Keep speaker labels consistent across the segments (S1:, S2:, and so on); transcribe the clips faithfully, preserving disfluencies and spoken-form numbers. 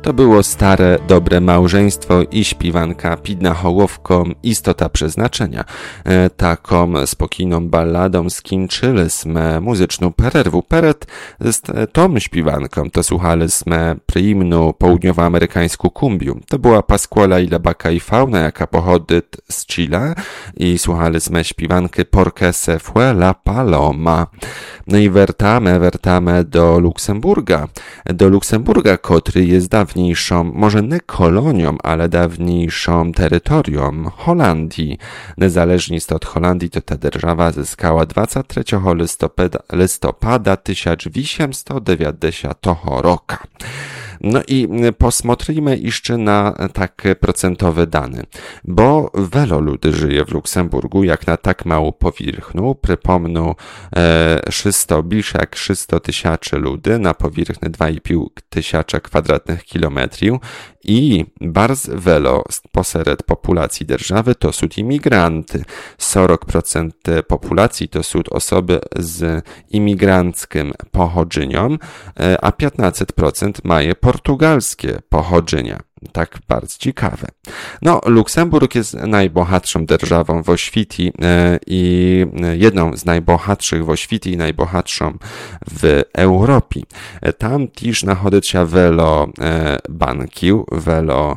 S1: To było stare, dobre małżeństwo i śpiewanka Pidna Hołowką Istota Przeznaczenia. Taką spokojną balladą skończyliśmy muzyczną pererwu. Przed tą śpiewanką to słuchaliśmy przyjemną południowoamerykańską kumbiu. To była Pasquala i Labaka i Fauna, jaka pochodzi z Chile i słuchaliśmy śpiewanki Porque se fue la paloma. No i wertamy, wertamy do Luksemburga. Do Luksemburga, który jest dawniejszą, może nie kolonią, ale dawniejszą terytorium Holandii. Niezależnie od Holandii, to ta держава zyskała dwudziestego trzeciego listopada, listopada tysiąc osiemset dziewięćdziesiątego roku. No i posmotrzyjmy jeszcze na takie procentowe dane, bo wielu ludzi żyje w Luksemburgu, jak na tak małą powierzchnię. Przypomnę, e, trzysta, bliżej jak trzysta tysięcy ludzi na powierzchni dwa i pół tysiąca kwadratnych kilometrów i bardzo wielu pośród populacji держаwy to są imigranty. czterdzieści procent populacji to są osoby z imigranckim pochodzeniem, a piętnaście procent mają portugalskie pochodzenia. Tak bardzo ciekawe. No, Luksemburg jest najbogatszą державą w świecie i jedną z najbogatszych w świecie i najbogatszą w Europie. Tam też znajduje się wiele banków, wiele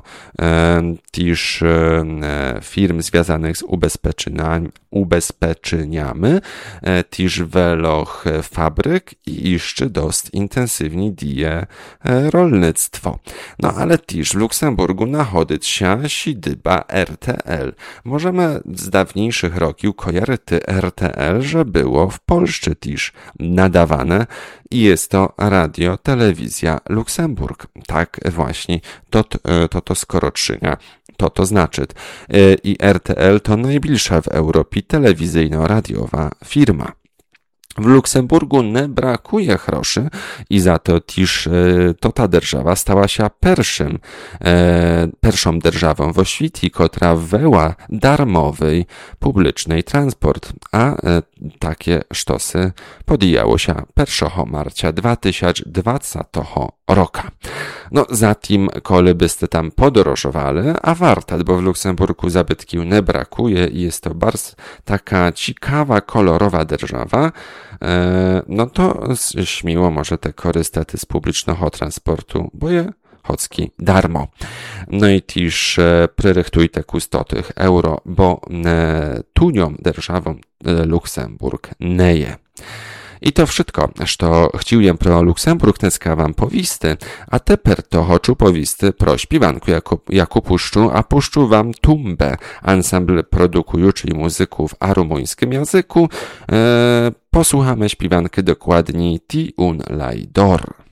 S1: też firm związanych z ubezpieczeniami, ubezpieczeniami, też wiele fabryk i jeszcze dość intensywnie dzieje rolnictwo. No, ale też w Luksemburgu znajduje się siedziba R T L. Możemy z dawniejszych roków kojarzyć R T L, że było w Polsce też nadawane i jest to Radio Telewizja Luksemburg. Tak właśnie, to to, to skoroczynia. To to znaczy. I R T L to najbliższa w Europie telewizyjno-radiowa firma. W Luksemburgu nie brakuje groszy i za to też e, to ta держава stała się pierwszym, e, pierwszą державą w świecie, która wwęła darmowy publiczny transport, a e, takie sztosy podjęło się pierwszego marca dwa tysiące dwudziestego roku. No, zatem, kole byste tam podróżowali, a warto, bo w Luksemburgu zabytków nie brakuje i jest to bardzo taka ciekawa, kolorowa держава, e, no to śmiało możecie korzystać z publicznego transportu, bo je chodzki darmo. No i też e, przyrychtujcie kustotych euro, bo e, tunią державą e, Luksemburg nie je. I to wszystko, co chciałem pro Luksemburg dneska wam powisty, a teper to choczu powisty pro śpiewanku, jako, jako puszczu, a puszczu wam tumbę, ansambl produkujący muzyków a rumuńskim języku. E, posłuchamy śpiewanki dokładniej Ti un lajdor.